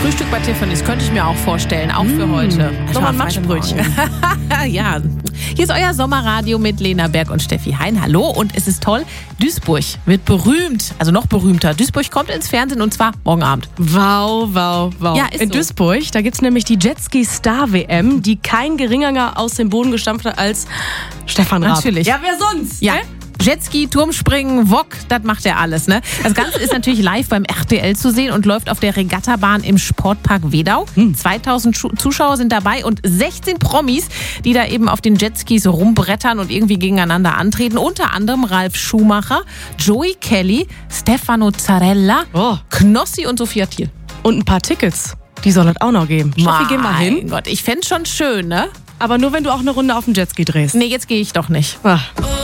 Frühstück bei Tiffany's könnte ich mir auch vorstellen, auch für heute. Nochmal ein Matschbrötchen. Ja, hier ist euer Sommerradio mit Lena Berg und Steffi Hein. Hallo, und es ist toll, Duisburg wird berühmt, also noch berühmter. Duisburg kommt ins Fernsehen und zwar morgen Abend. Wow. Ja, ist in so. Duisburg, da gibt's nämlich die Jetski-Star-WM, die kein geringerer aus dem Boden gestampft hat als Stefan Raab. Natürlich. Ja, wer sonst? Ja. Jetski, Turmspringen, Wok, das macht er alles, ne? Das Ganze ist natürlich live beim RTL zu sehen und läuft auf der Regattabahn im Sportpark Wedau. 2000 Zuschauer sind dabei und 16 Promis, die da eben auf den Jetskis rumbrettern und irgendwie gegeneinander antreten. Unter anderem Ralf Schumacher, Joey Kelly, Stefano Zarella, Knossi und Sophia Thiel. Und ein paar Tickets, die soll es auch noch geben. Steffi, geh mal hin. Mein Gott, ich fänd's schon schön, ne? Aber nur, wenn du auch eine Runde auf dem Jetski drehst. Nee, jetzt gehe ich doch nicht. Ah.